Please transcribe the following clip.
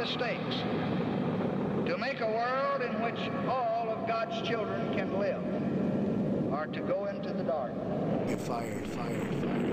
the stakes to make a world in which all of God's children can live, or to go into the dark. Get fired.